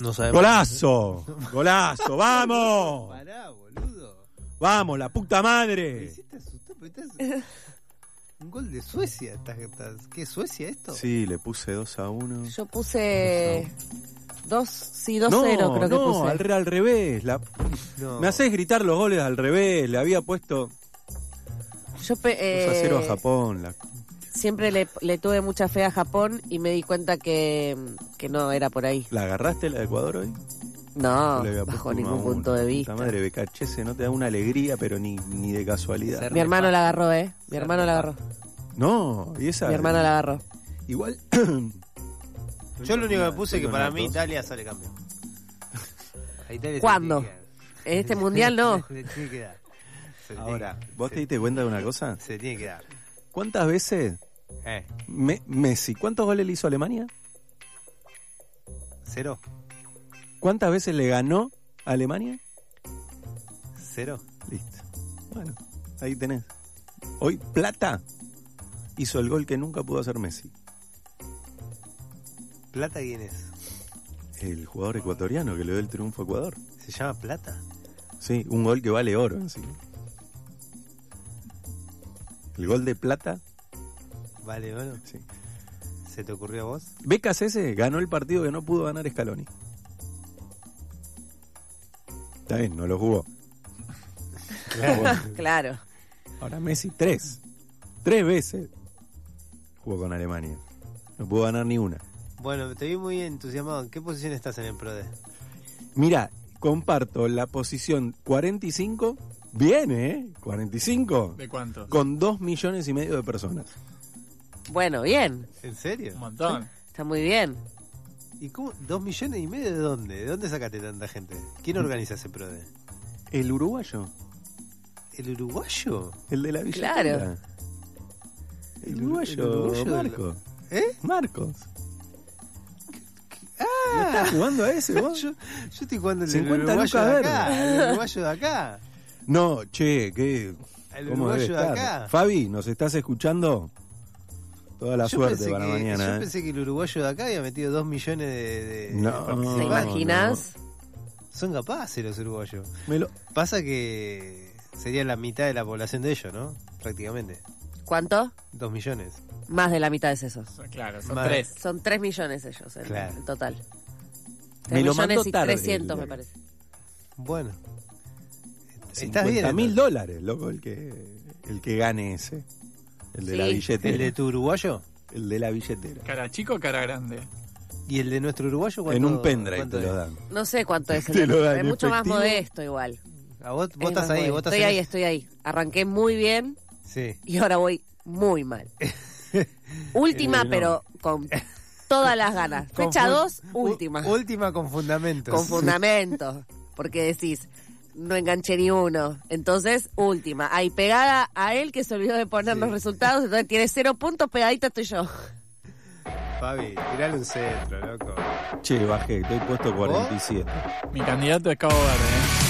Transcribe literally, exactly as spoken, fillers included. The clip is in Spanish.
No sabemos. ¡Golazo! ¡Golazo! ¡Vamos! Pará, boludo. ¡Vamos, la puta madre! Hiciste asustar, pero estás... Un gol de Suecia. ¿Estás, estás... ¿Qué es Suecia esto? Sí, le puse dos a uno. Yo puse dos, sí, dos cero no, creo que no, puse. al, al revés. La... No. Me haces gritar los goles al revés. Le había puesto Yo pe- eh, dos a cero a Japón. La... Siempre le, le tuve mucha fe a Japón y me di cuenta que, que no era por ahí. ¿La agarraste la de Ecuador hoy? No, Yo le había puesto bajo uno ningún a uno. punto de vista. Puta madre, B K H S no te da una alegría, pero ni, ni de casualidad. Mi hermano la agarró, ¿eh? Mi hermano la agarró. No, y esa... Mi hermano la agarró. Igual... Yo lo único que puse es que para mí Donatos. Italia sale campeón. A Italia se ¿Cuándo? tiene que dar. En este mundial no. Se le tiene que dar. Se le tiene Ahora, que dar. ¿vos Se- te diste cuenta de una cosa? Se le tiene que dar. ¿Cuántas veces Eh, Me- Messi, cuántos goles le hizo a Alemania? ¿Cero? ¿Cuántas veces le ganó a Alemania? ¿Cero? Listo. Bueno, ahí tenés. Hoy Plata hizo el gol que nunca pudo hacer Messi. ¿Plata quién es? El jugador ecuatoriano que le dio el triunfo a Ecuador. ¿Se llama Plata? Sí, un gol que vale oro en sí. El gol de Plata, Vale, bueno. sí. ¿Se te ocurrió a vos? B K C S ganó el partido que no pudo ganar Scaloni. Está bien, no lo jugó. Claro. Ahora Messi tres. Tres veces jugó con Alemania. No pudo ganar ni una. Bueno, te vi muy entusiasmado. ¿En qué posición estás en el PRODE? Mira, comparto la posición cuarenta y cinco. Bien, ¿eh? cuarenta y cinco. ¿De cuánto? Con dos millones y medio de personas. Bueno, bien. ¿En serio? Un montón. Está muy bien. ¿Y cómo? ¿Dos millones y medio de dónde? ¿De dónde sacaste tanta gente? ¿Quién organiza ese PRODE? El uruguayo. ¿El uruguayo? El de la billetera. Claro. El El uruguayo, uruguayo de la- Marcos. ¿Eh? Marcos. ¿No estás jugando a ese vos? Yo, yo estoy jugando el cincuenta uruguayo de lucas acá. verdes. El uruguayo de acá. No, che, ¿qué? El ¿Cómo debe uruguayo de estar? acá. Fabi, ¿nos estás escuchando? Toda la Yo suerte pensé para que- mañana. Yo ¿eh? pensé que el uruguayo de acá había metido dos millones de, de, No, de ¿Te participantes. imaginas? Son capaces los uruguayos. Me lo- Pasa que sería la mitad de la población de ellos, ¿no? Prácticamente. ¿Cuánto? Dos millones. Más de la mitad es eso. Claro, son Vale. tres. Son tres millones ellos en, Claro. en total. Me Tres lo millones mandó y tarde trescientos, el- me parece. Bueno. Estás cincuenta bien. mil entonces. dólares, loco, el que, el que gane ese. El de Sí. la billetera. ¿El de tu uruguayo? El de la billetera. ¿Cara chico o cara grande? ¿Y el de nuestro uruguayo cuánto? En un pendrive cuánto te lo es? dan. No sé cuánto es. el Te lo de- dan es en mucho más efectivo. modesto igual. ¿A vos, vos Es estás más ahí? modesto. ¿Vos estás Estoy en ahí, ese- estoy ahí. Arranqué muy bien Sí. y ahora voy muy mal. Última, Eh, no. pero con todas las ganas. Fecha Con fun- dos, u- última. Última con fundamentos. Con fundamentos. Porque decís, no enganché ni uno. Entonces, última. Ahí pegada a él que se olvidó de poner Sí. los resultados. Entonces tiene cero puntos, pegadita estoy yo. Fabi, tirale un centro, loco. Che, bajé, estoy puesto cuarenta y siete. Mi candidato es Cabo Verde, ¿eh?